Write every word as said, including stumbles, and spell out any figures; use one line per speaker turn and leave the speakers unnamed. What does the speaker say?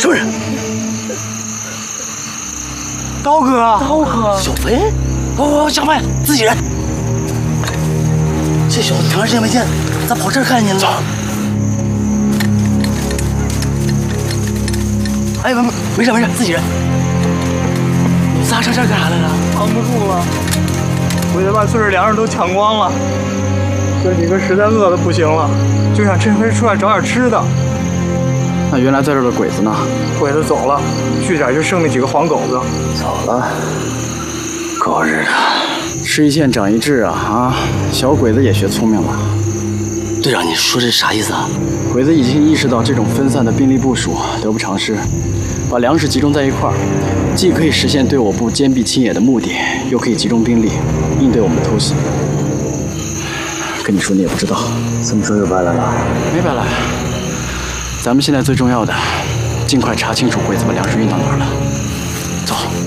么人？
刀哥，
刀哥，小飞，哦，小白，自己人。这小子长时间没见，咋跑这儿看见你了？哎，没没没事没事，自己人。你仨上这儿干啥来了？
扛不住了，我得把村里粮食都抢光了。哥几个实在饿得不行了，就想趁回出来找点吃的。
那原来在这儿的鬼子呢？
鬼子走了，据点就剩那几个黄狗子。
走了，狗日的！
吃一堑长一智啊啊！小鬼子也学聪明了。
队长，你说这啥意思啊？
鬼子已经意识到这种分散的兵力部署得不偿失，把粮食集中在一块儿，既可以实现对我部坚壁清野的目的，又可以集中兵力应对我们的偷袭。跟你说你也不知道，
这么说又白来了？
没白来。咱们现在最重要的，尽快查清楚鬼子把粮食运到哪儿了。走。